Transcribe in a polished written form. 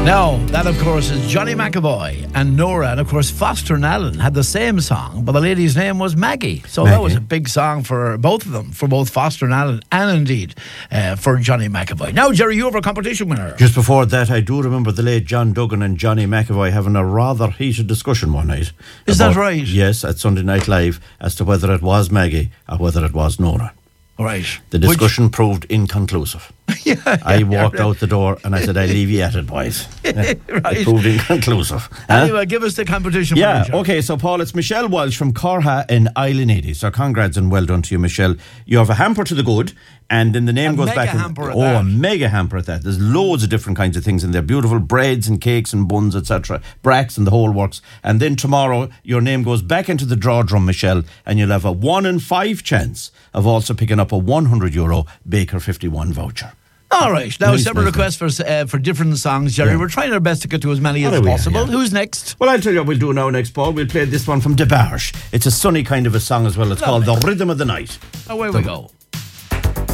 Now, that of course is Johnny McAvoy and Nora, and of course Foster and Allen had the same song, but the lady's name was Maggie. So Maggie. That was a big song for both of them, for both Foster and Allen, and indeed for Johnny McAvoy. Now, Jerry, you have a competition winner. Just before that, I do remember the late John Duggan and Johnny McAvoy having a rather heated discussion one night. Is that right? Yes, at Sunday Night Live, as to whether it was Maggie or whether it was Nora. Right. The discussion proved inconclusive. I walked out the door and I said, I leave you at it, boys. Right. It proved inconclusive. Anyway, give us the competition. Yeah, okay, so Paul, it's Michelle Walsh from Corha in Island 80. So congrats and well done to you, Michelle. You have a hamper to the good, and then the name goes back. A mega hamper at that. There's loads of different kinds of things in there. Beautiful breads and cakes and buns, etc. Bracks and the whole works. And then tomorrow, your name goes back into the draw drum, Michelle, and you'll have a 1 in 5 chance of also picking up a €100 Baker 51 voucher. All right. Now, several requests for different songs, Jerry. Yeah. We're trying our best to get to as many as possible. Yeah. Who's next? Well, I'll tell you what we'll do now next, Paul. We'll play this one from DeBarge. It's a sunny kind of a song as well. It's called The Rhythm of the Night. Away we go.